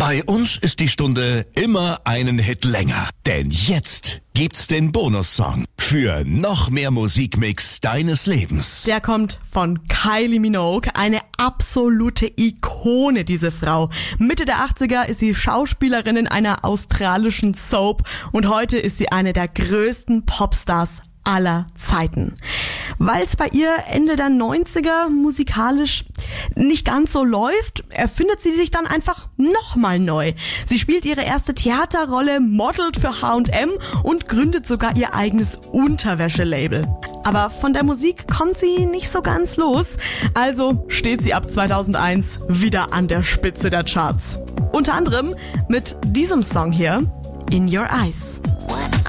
Bei uns ist die Stunde immer einen Hit länger. Denn jetzt gibt's den Bonussong für noch mehr Musikmix deines Lebens. Der kommt von Kylie Minogue, eine absolute Ikone, diese Frau. Mitte der 80er ist sie Schauspielerin in einer australischen Soap und heute ist sie eine der größten Popstars aller Zeiten. Weil es bei ihr Ende der 90er musikalisch nicht ganz so läuft, erfindet sie sich dann einfach nochmal neu. Sie spielt ihre erste Theaterrolle, modelt für H&M und gründet sogar ihr eigenes Unterwäschelabel. Aber von der Musik kommt sie nicht so ganz los, also steht sie ab 2001 wieder an der Spitze der Charts. Unter anderem mit diesem Song hier, In Your Eyes.